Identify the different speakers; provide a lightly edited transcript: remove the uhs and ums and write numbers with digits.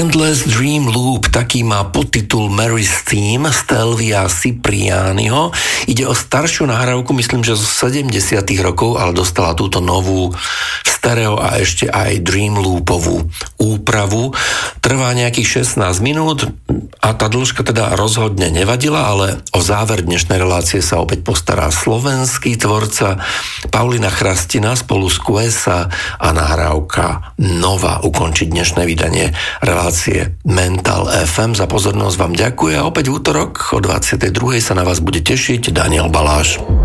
Speaker 1: Endless Dream Loop, taký má podtitul Mary's Theme Stelvia Ciprianiho. Ide o staršiu nahrávku, myslím, že zo 70. rokov, ale dostala túto novú stereo a ešte aj Dream Loopovú úpravu. Trvá nejakých 16 minút a tá dĺžka teda rozhodne nevadila, ale o záver dnešnej relácie sa opäť postará slovenský tvorca Paulina Chrastina spolu s Quesa a nahrávka Nova ukončiť dnešné vydanie relácie Mental FM. Za pozornosť vám ďakujem a opäť v útorok o 22. sa na vás bude tešiť Daniel Baláš.